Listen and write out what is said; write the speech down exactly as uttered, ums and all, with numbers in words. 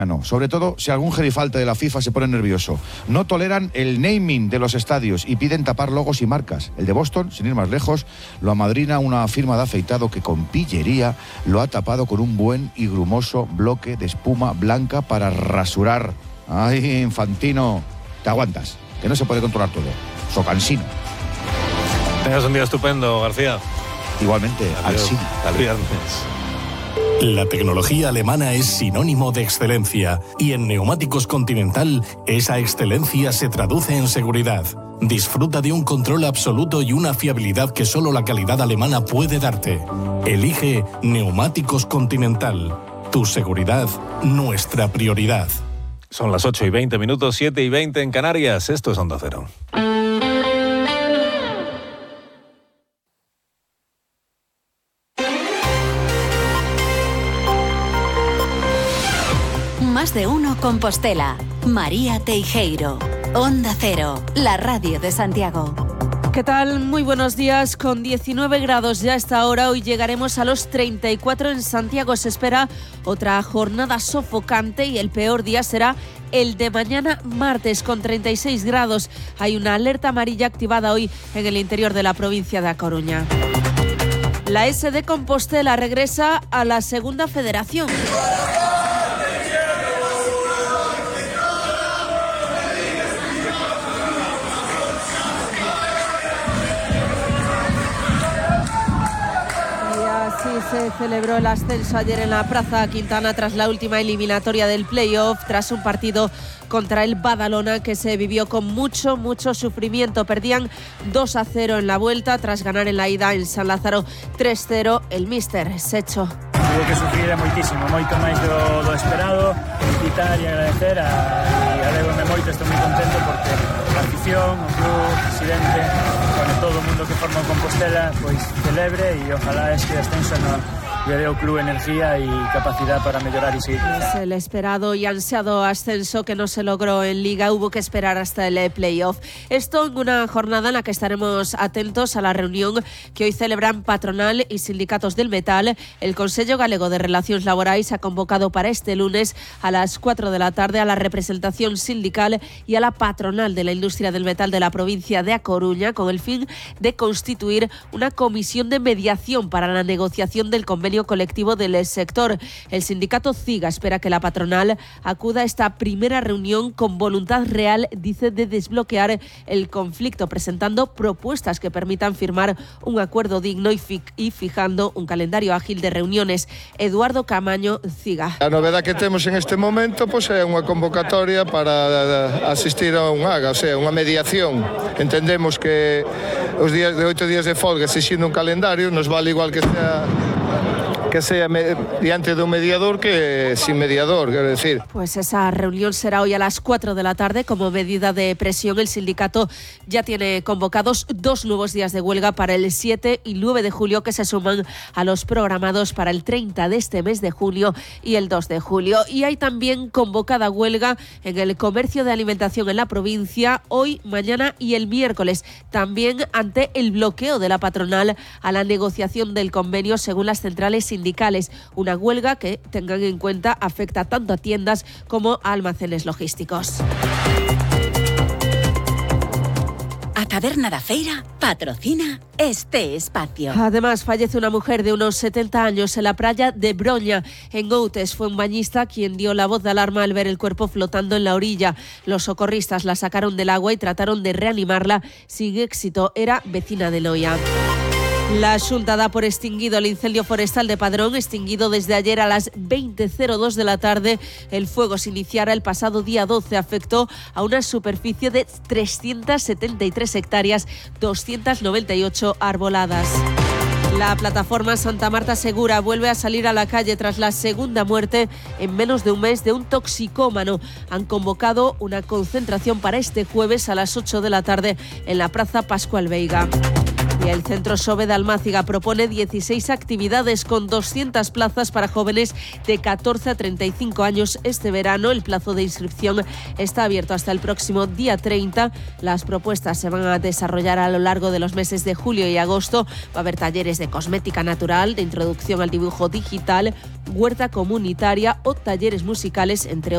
No, sobre todo si algún gerifalte de la FIFA se pone nervioso. No toleran el naming de los estadios y piden tapar logos y marcas. El de Boston, sin ir más lejos, lo amadrina una firma de afeitado que con pillería lo ha tapado con un buen y grumoso bloque de espuma blanca para rasurar. Ay, Infantino, te aguantas, que no se puede controlar todo. Socansino. Tengas un día estupendo, García. Igualmente, Adiós. Al viernes. La tecnología alemana es sinónimo de excelencia y en Neumáticos Continental esa excelencia se traduce en seguridad. Disfruta de un control absoluto y una fiabilidad que solo la calidad alemana puede darte. Elige Neumáticos Continental. Tu seguridad, nuestra prioridad. Son las ocho y veinte minutos, siete y veinte en Canarias. Esto es Onda Cero. Más de uno Compostela. María Teijeiro. Onda Cero, la radio de Santiago. ¿Qué tal? Muy buenos días. Con diecinueve grados ya a esta hora, hoy llegaremos a los treinta y cuatro en Santiago. Se espera otra jornada sofocante y el peor día será el de mañana martes con treinta y seis grados. Hay una alerta amarilla activada hoy en el interior de la provincia de A Coruña. La S D Compostela regresa a la Segunda Federación. Se celebró el ascenso ayer en la Plaza Quintana tras la última eliminatoria del playoff, tras un partido contra el Badalona que se vivió con mucho, mucho sufrimiento. Perdían dos a cero en la vuelta tras ganar en la ida en San Lázaro tres cero. El míster Secho. Tuvo que sufrir moitísimo, moito máis do, do esperado. Felicitar e agradecer a, e alegro-me moito, estou moi contento porque a afición, o club, o presidente, bueno, todo o mundo que forma o Compostela, pois celebre e ojalá este ascenso no le dé ao club energía y capacidad para mejorar y seguir. Es el esperado y ansiado ascenso que no se logró en Liga. Hubo que esperar hasta el playoff. Esto en una jornada en la que estaremos atentos a la reunión que hoy celebran patronal y sindicatos del metal. El Consello Galego de Relacións Laborais ha convocado para este lunes a las cuatro de la tarde a la representación sindical y a la patronal de la industria del metal de la provincia de A Coruña con el fin de constituir una comisión de mediación para la negociación del convenio colectivo del sector. El sindicato CIGA espera que la patronal acuda a esta primera reunión con voluntad real, dice, de desbloquear el conflicto, presentando propuestas que permitan firmar un acuerdo digno y, fi- y fijando un calendario ágil de reuniones. Eduardo Camaño, CIGA. A novedad que temos en este momento pois é unha convocatoria para asistir a un AGA, o sea, unha mediación. Entendemos que os días de oito días de folga, exigindo un calendario, nos vale igual que sea que sea me, diante de un mediador que sin mediador, quiero decir. Pues esa reunión será hoy a las cuatro de la tarde. Como medida de presión, el sindicato ya tiene convocados dos nuevos días de huelga para el siete y nueve de julio que se suman a los programados para el treinta de este mes de junio y el dos de julio. Y hay también convocada huelga en el comercio de alimentación en la provincia hoy, mañana y el miércoles, también ante el bloqueo de la patronal a la negociación del convenio según las centrales sindicales. sindicales. Una huelga que, tengan en cuenta, afecta tanto a tiendas como a almacenes logísticos. A Taberna da Feira patrocina este espacio. Además, fallece una mujer de unos setenta años en la playa de Broña, en Outes. Fue un bañista quien dio la voz de alarma al ver el cuerpo flotando en la orilla. Los socorristas la sacaron del agua y trataron de reanimarla sin éxito. Era vecina de Loia. La Xunta da por extinguido el incendio forestal de Padrón, extinguido desde ayer a las veinte cero dos de la tarde. El fuego se iniciara el pasado día doce. Afectó a una superficie de trescientas setenta y tres hectáreas, doscientas noventa y ocho arboladas. La plataforma Santa Marta Segura vuelve a salir a la calle tras la segunda muerte en menos de un mes de un toxicómano. Han convocado una concentración para este jueves a las ocho de la tarde en la Plaza Pascual Veiga. Y el Centro SOBE de Almáciga propone dieciséis actividades con doscientas plazas para jóvenes de catorce a treinta y cinco años este verano. El plazo de inscripción está abierto hasta el próximo día treinta. Las propuestas se van a desarrollar a lo largo de los meses de julio y agosto. Va a haber talleres de cosmética natural, de introducción al dibujo digital, huerta comunitaria o talleres musicales, entre otros.